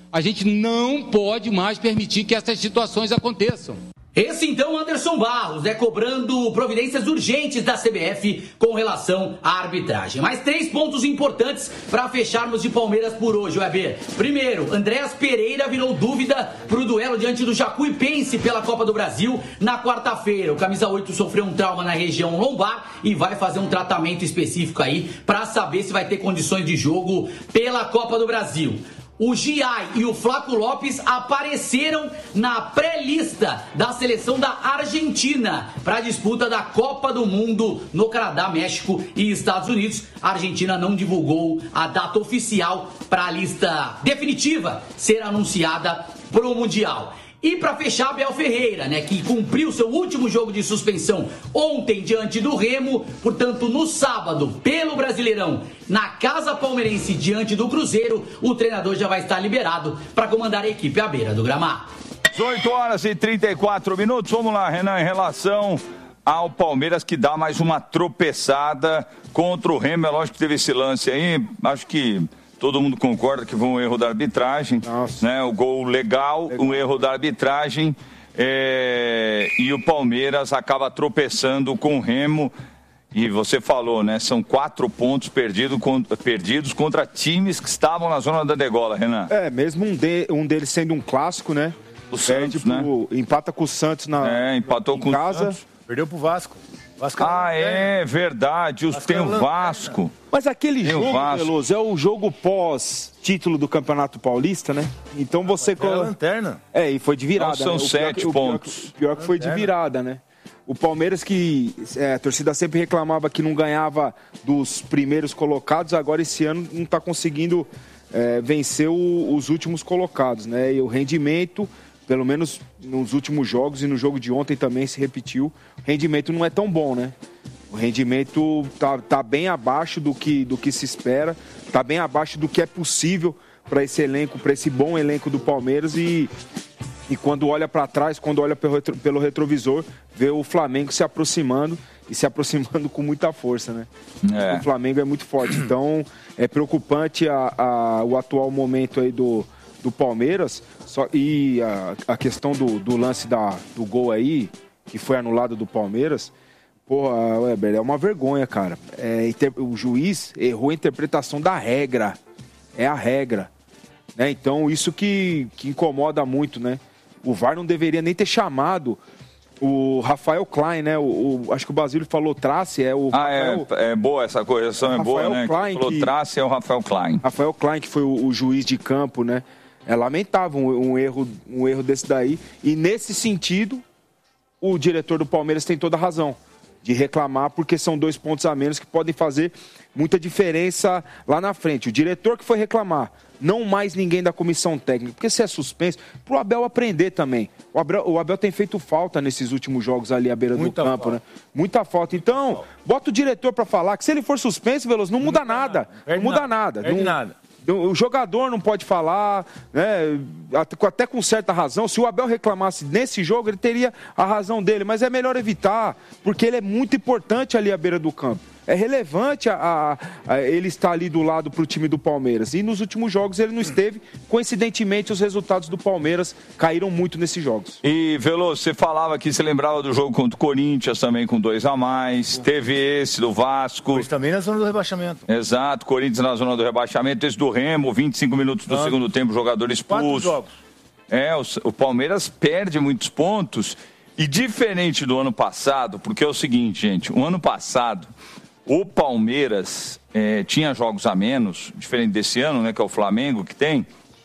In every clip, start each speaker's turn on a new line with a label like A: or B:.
A: A gente não pode mais permitir que essas situações aconteçam.
B: Esse então Anderson Barros, cobrando providências urgentes da CBF com relação à arbitragem. Mais 3 pontos importantes para fecharmos de Palmeiras por hoje, Weber. Primeiro, Andréas Pereira virou dúvida para o duelo diante do Jacuipense pela Copa do Brasil na quarta-feira. O camisa 8 sofreu um trauma na região lombar e vai fazer um tratamento específico aí para saber se vai ter condições de jogo pela Copa do Brasil. O Giai e o Flaco Lopes apareceram na pré-lista da seleção da Argentina para a disputa da Copa do Mundo no Canadá, México e Estados Unidos. A Argentina não divulgou a data oficial para a lista definitiva ser anunciada para o Mundial. E para fechar, Abel Ferreira, que cumpriu seu último jogo de suspensão ontem diante do Remo, portanto no sábado, pelo Brasileirão, na Casa Palmeirense diante do Cruzeiro, o treinador já vai estar liberado para comandar a equipe à beira do gramado.
C: 18h34. Vamos lá, Renan, em relação ao Palmeiras que dá mais uma tropeçada contra o Remo. É lógico que teve esse lance aí, acho que todo mundo concorda que foi um erro da arbitragem, né? O gol legal, um erro da arbitragem, e o Palmeiras acaba tropeçando com o Remo. E você falou, né? São 4 pontos perdidos contra times que estavam na zona da degola, Renan.
D: Mesmo um deles sendo um clássico, né?
C: O Santos, né?
D: Empata com o Santos
C: empatou com
D: casa.
C: O Santos.
E: Perdeu pro Vasco.
C: É verdade, tem o Vasco.
D: Mas aquele jogo, Veloso, é o jogo pós-título do Campeonato Paulista, né? Então você...
E: É a lanterna.
D: E foi de virada.
C: Então, são 7 pontos.
D: O pior que foi de virada, né? O Palmeiras que a torcida sempre reclamava que não ganhava dos primeiros colocados, agora esse ano não está conseguindo vencer os últimos colocados, né? E o rendimento, pelo menos nos últimos jogos e no jogo de ontem também se repetiu, o rendimento não é tão bom, né? O rendimento tá bem abaixo do que se espera, tá bem abaixo do que é possível para esse elenco, para esse bom elenco do Palmeiras e quando olha para trás, quando olha pelo retrovisor, vê o Flamengo se aproximando e se aproximando com muita força, né? O Flamengo é muito forte, então é preocupante o atual momento aí do Palmeiras, e a questão do lance do gol aí, que foi anulado do Palmeiras. Porra, Weber, é uma vergonha, cara. O juiz errou a interpretação da regra. É a regra. Né? Então, isso que incomoda muito, né? O VAR não deveria nem ter chamado o Rafael Klein, né? Acho que o Basílio falou Trace,
C: é boa essa correção, é boa, né?
D: Klein,
C: falou Trace é o Rafael Klein.
D: Rafael Klein, que foi o juiz de campo, né? É lamentável um erro desse daí. E nesse sentido, o diretor do Palmeiras tem toda a razão de reclamar, porque são 2 pontos a menos que podem fazer muita diferença lá na frente. O diretor que foi reclamar, não mais ninguém da comissão técnica, porque se é suspenso, pro Abel aprender também. O Abel tem feito falta nesses últimos jogos ali à beira do campo, né? Muita falta. Então, bota o diretor para falar que se ele for suspenso, Veloso, não muda nada. Não muda nada.
E: Perde nada.
D: O jogador não pode falar, né? Até com certa razão. Se o Abel reclamasse nesse jogo, ele teria a razão dele, mas é melhor evitar, porque ele é muito importante ali à beira do campo. É relevante ele estar ali do lado para o time do Palmeiras. E nos últimos jogos ele não esteve. Coincidentemente, os resultados do Palmeiras caíram muito nesses jogos.
C: E, Veloso, você falava que você lembrava do jogo contra o Corinthians também com 2 a mais. Teve esse do Vasco.
E: Mas também na zona do rebaixamento.
C: Exato, Corinthians na zona do rebaixamento. Esse do Remo, 25 minutos do segundo tempo, jogador expulso.
E: 4 jogos.
C: O Palmeiras perde muitos pontos. E diferente do ano passado, porque é o seguinte, gente, o ano passado o Palmeiras tinha jogos a menos, diferente desse ano, né, que é o Flamengo que tem.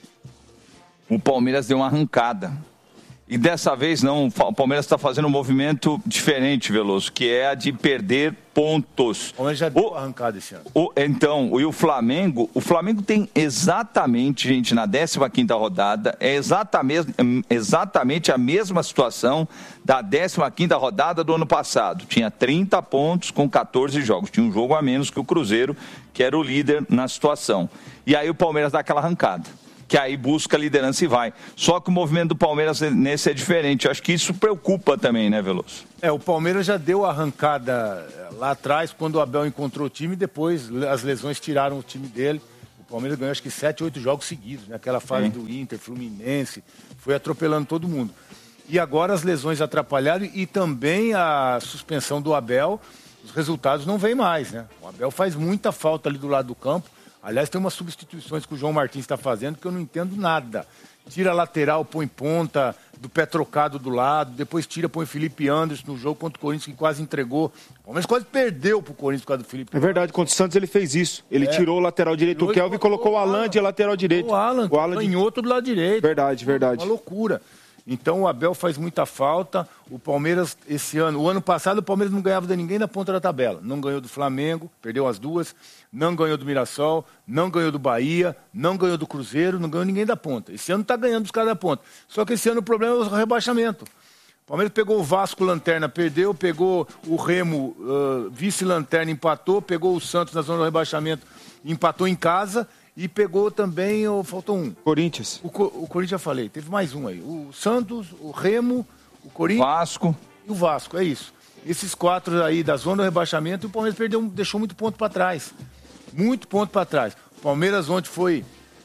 C: O Palmeiras deu uma arrancada. E dessa vez não, o Palmeiras está fazendo um movimento diferente, Veloso, que é a de perder pontos.
E: O Palmeiras já deu arrancada esse ano.
C: E o Flamengo tem exatamente, gente, na 15ª rodada, exatamente a mesma situação da 15ª rodada do ano passado. Tinha 30 pontos com 14 jogos. Tinha um jogo a menos que o Cruzeiro, que era o líder na situação. E aí o Palmeiras dá aquela arrancada, que aí busca a liderança e vai. Só que o movimento do Palmeiras nesse é diferente. Eu acho que isso preocupa também, né, Veloso?
E: O Palmeiras já deu a arrancada lá atrás, quando o Abel encontrou o time, depois as lesões tiraram o time dele. O Palmeiras ganhou acho que 7, 8 jogos seguidos, né? Aquela fase do Inter, Fluminense, foi atropelando todo mundo. E agora as lesões atrapalharam e também a suspensão do Abel, os resultados não vêm mais, né? O Abel faz muita falta ali do lado do campo. Aliás, tem umas substituições que o João Martins está fazendo que eu não entendo nada. Tira a lateral, põe ponta, do pé trocado do lado, depois põe Felipe Anderson no jogo contra o Corinthians, que quase entregou. O Palmeiras quase perdeu pro Corinthians por causa do Felipe Anderson.
D: É verdade, contra o Santos ele fez isso. Ele tirou o lateral direito, o Kelvin, e colocou o Alan de lateral direito.
E: O Alan canhoto do lado direito.
D: Verdade.
E: Uma loucura. Então o Abel faz muita falta. O Palmeiras, o ano passado, o Palmeiras não ganhava de ninguém na ponta da tabela. Não ganhou do Flamengo, perdeu as duas. Não ganhou do Mirassol, não ganhou do Bahia, não ganhou do Cruzeiro, não ganhou ninguém da ponta. Esse ano está ganhando os caras da ponta. Só que esse ano o problema é o rebaixamento. O Palmeiras pegou o Vasco lanterna, perdeu, pegou o Remo vice-lanterna, empatou, pegou o Santos na zona do rebaixamento, empatou em casa. E pegou também, faltou um.
D: Corinthians.
E: O Corinthians já falei, teve mais um aí. O Santos, o Remo, o Corinthians.
C: Vasco.
E: E o Vasco, é isso. Esses 4 aí da zona do rebaixamento, o Palmeiras deixou muito ponto para trás. Muito ponto para trás. O Palmeiras ontem foi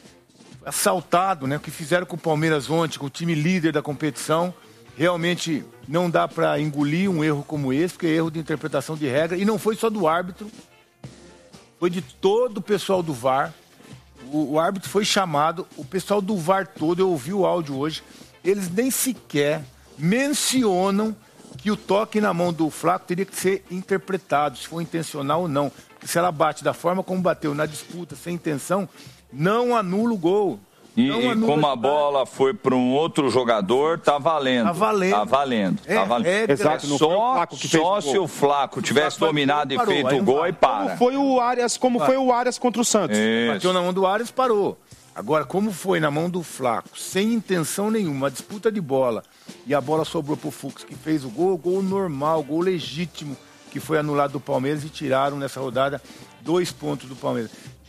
E: assaltado, né? O que fizeram com o Palmeiras ontem, com o time líder da competição. Realmente não dá para engolir um erro como esse, porque é erro de interpretação de regra. E não foi só do árbitro, foi de todo o pessoal do VAR. O árbitro foi chamado, o pessoal do VAR todo, eu ouvi o áudio hoje, eles nem sequer mencionam que o toque na mão do Flaco teria que ser interpretado, se for intencional ou não. Porque se ela bate da forma como bateu na disputa, sem intenção, não anula o gol.
C: E como a bola foi para um outro jogador, tá valendo.
E: Tá valendo.
C: Tá valendo.
D: Exato.
C: Só se o Flaco tivesse dominado e feito o gol, aí para.
D: Como foi o Arias contra o Santos.
E: Bateu na mão do Arias, parou. Agora, como foi na mão do Flaco, sem intenção nenhuma, uma disputa de bola, e a bola sobrou pro Fux, que fez o gol normal, gol legítimo, que foi anulado do Palmeiras e tiraram nessa rodada 2 pontos do Palmeiras.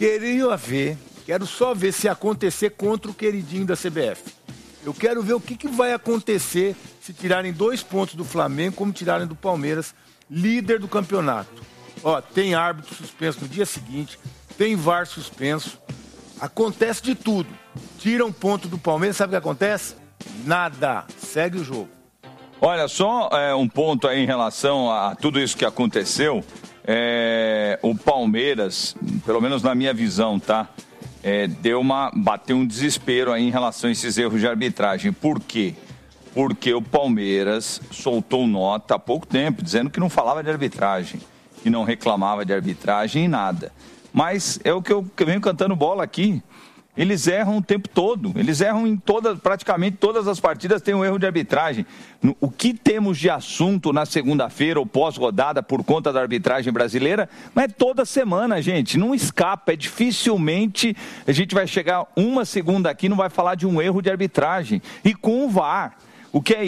E: Quero só ver se acontecer contra o queridinho da CBF. Eu quero ver o que vai acontecer se tirarem 2 pontos do Flamengo, como tirarem do Palmeiras, líder do campeonato. Tem árbitro suspenso no dia seguinte, tem VAR suspenso, acontece de tudo. Tira um ponto do Palmeiras, sabe o que acontece? Nada, segue o jogo.
C: Olha, só um ponto aí em relação a tudo isso que aconteceu. O Palmeiras, pelo menos na minha visão, tá? Bateu um desespero aí em relação a esses erros de arbitragem. Por quê? Porque o Palmeiras soltou nota há pouco tempo, dizendo que não falava de arbitragem, que não reclamava de arbitragem e nada. Mas é o que eu venho cantando bola aqui. Eles erram o tempo todo. Eles erram em praticamente todas as partidas, tem um erro de arbitragem. O que temos de assunto na segunda-feira ou pós-rodada por conta da arbitragem brasileira, mas é toda semana, gente. Não escapa. Dificilmente a gente vai chegar uma segunda aqui e não vai falar de um erro de arbitragem. E com o VAR. O que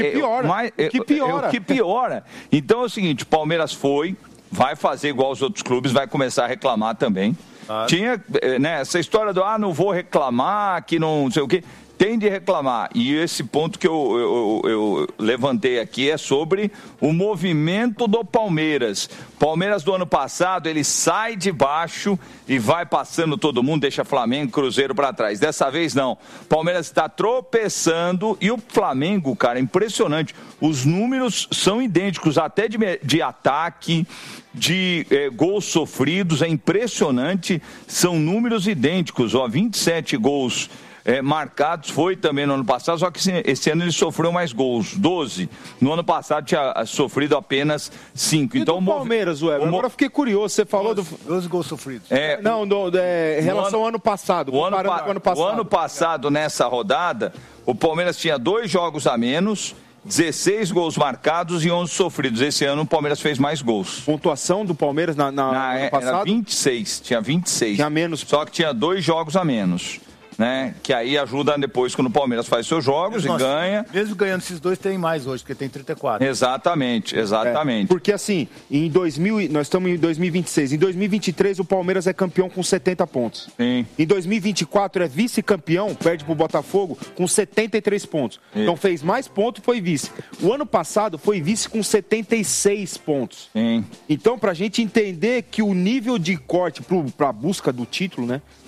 C: piora. Então é o seguinte, o Palmeiras vai fazer igual os outros clubes, vai começar a reclamar também. Tinha, né, essa história do não vou reclamar, que não sei o quê. Tem de reclamar. E esse ponto que eu levantei aqui é sobre o movimento do Palmeiras. Palmeiras do ano passado, ele sai de baixo e vai passando todo mundo, deixa Flamengo e Cruzeiro para trás. Dessa vez não. Palmeiras está tropeçando e o Flamengo, cara, impressionante. Os números são idênticos, até de ataque, de gols sofridos, é impressionante. São números idênticos, 27 gols marcados, foi também no ano passado, só que esse ano ele sofreu mais gols, 12. No ano passado tinha sofrido apenas 5. Então,
D: o Palmeiras, agora eu fiquei curioso, você falou
E: 12 gols sofridos.
D: Em relação ao ano passado.
C: O ano passado, nessa rodada, o Palmeiras tinha 2 jogos a menos, 16 gols marcados e 11 sofridos. Esse ano o Palmeiras fez mais gols.
D: Pontuação do Palmeiras no ano passado?
C: Era 26, tinha 26.
D: Tinha menos.
C: Só que tinha 2 jogos a menos. Né? Que aí ajuda depois quando o Palmeiras faz seus jogos e ganha.
E: Mesmo ganhando esses 2, tem mais hoje, porque tem 34.
C: Exatamente.
D: Porque assim, nós estamos em 2026. Em 2023 o Palmeiras é campeão com 70 pontos.
C: Sim.
D: Em 2024 é vice-campeão, perde pro Botafogo, com 73 pontos. Sim. Então fez mais pontos e foi vice. O ano passado foi vice com 76 pontos.
C: Sim.
D: Então, pra gente entender que o nível de corte pra busca do título, né?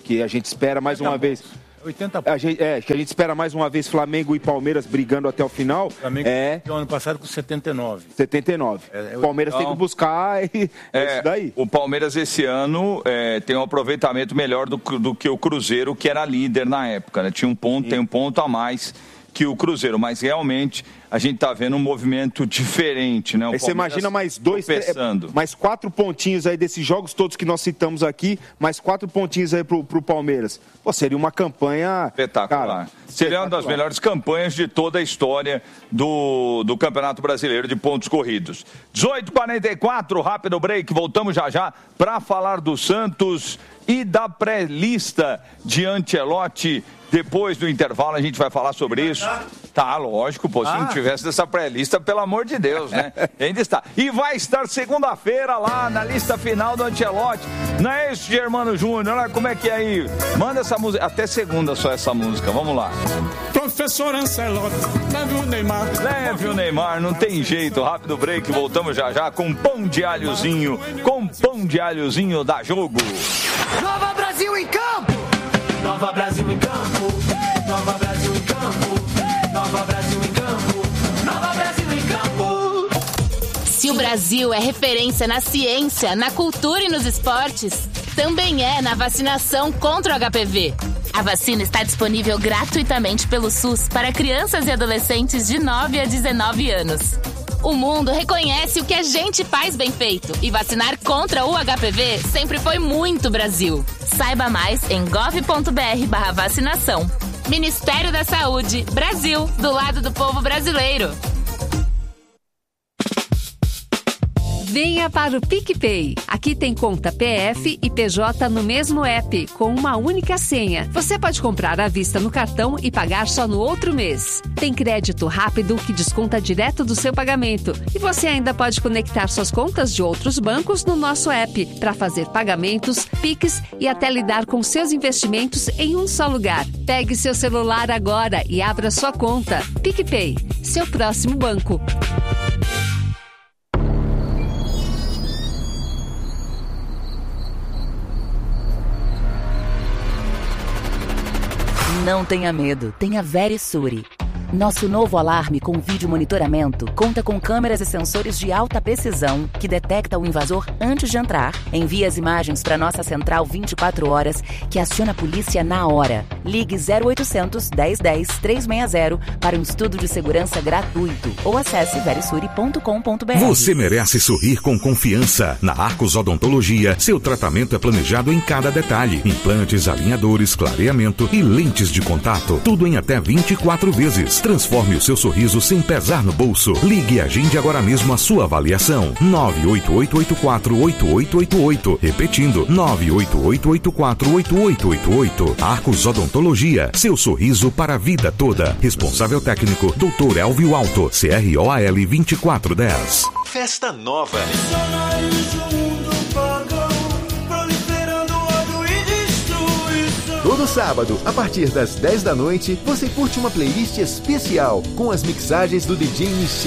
D: que a gente espera mais uma vez.
E: 80
D: pontos. Que a gente espera mais uma vez Flamengo e Palmeiras brigando até o final.
E: Flamengo o ano passado com 79.
D: O Palmeiras tem que buscar isso daí.
C: O Palmeiras esse ano tem um aproveitamento melhor do que o Cruzeiro, que era líder na época, né? Tinha tem um ponto a mais que o Cruzeiro, mas realmente a gente está vendo um movimento diferente, né?
D: Aí você imagina mais 4 pontinhos aí desses jogos todos que nós citamos aqui, mais 4 pontinhos aí pro Palmeiras. Pô, seria uma campanha
C: espetacular.
D: Cara,
C: seria uma das melhores campanhas de toda a história do Campeonato Brasileiro de pontos corridos. 18h44, rápido break, voltamos já para falar do Santos e da pré-lista de Ancelotti. Depois do intervalo a gente vai falar sobre isso. Tá, lógico, pô, se não tivesse dessa pré-lista, pelo amor de Deus, né? Ainda está. E vai estar segunda-feira lá na lista final do Ancelotti. Não é isso, Germano Júnior? Olha como é que é aí. Manda essa música, até segunda só essa música, vamos lá.
F: Professor Ancelotti, leve o Neymar.
C: Leve o Neymar, não tem jeito. Rápido break, voltamos já com pão de alhozinho. Com pão de alhozinho da Jogo.
G: Nova Brasil em campo! Nova Brasil em campo, Nova Brasil em campo, Nova Brasil em campo, Nova Brasil em campo.
H: Se o Brasil é referência na ciência, na cultura e nos esportes, também é na vacinação contra o HPV. A vacina está disponível gratuitamente pelo SUS para crianças e adolescentes de 9 a 19 anos. O mundo reconhece o que a gente faz bem feito e vacinar contra o HPV sempre foi muito Brasil. Saiba mais em gov.br/vacinação. Ministério da Saúde, Brasil, do lado do povo brasileiro.
I: Venha para o PicPay. Aqui tem conta PF e PJ no mesmo app, com uma única senha. Você pode comprar à vista no cartão e pagar só no outro mês. Tem crédito rápido que desconta direto do seu pagamento. E você ainda pode conectar suas contas de outros bancos no nosso app para fazer pagamentos, Pix e até lidar com seus investimentos em um só lugar. Pegue seu celular agora e abra sua conta. PicPay, seu próximo banco.
J: Não tenha medo, tenha Verisure. Nosso novo alarme com vídeo monitoramento conta com câmeras e sensores de alta precisão que detecta o invasor antes de entrar. Envia as imagens para nossa central 24 horas que aciona a polícia na hora. Ligue 0800 1010 360 para um estudo de segurança gratuito ou acesse verisure.com.br.
K: Você merece sorrir com confiança. Na Arcos Odontologia, seu tratamento é planejado em cada detalhe. Implantes, alinhadores, clareamento e lentes de contato. Tudo em até 24 vezes. Transforme o seu sorriso sem pesar no bolso. Ligue e agende agora mesmo a sua avaliação. 988848888. Repetindo, 988848888. Arcos Odontologia. Seu sorriso para a vida toda. Responsável técnico, Dr. Elvio Alto. CROAL 2410.
L: Festa Nova. Todo sábado, a partir das 10 da noite, você curte uma playlist especial com as mixagens do DJ Michel.